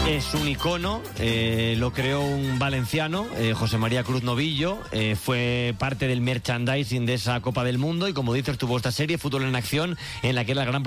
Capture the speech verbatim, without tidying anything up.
Es un icono, eh, lo creó un valenciano, eh, José María Cruz Novillo, eh, fue parte del merchandising de esa Copa del Mundo y, como dices, tuvo esta serie Fútbol en Acción, en la que era el gran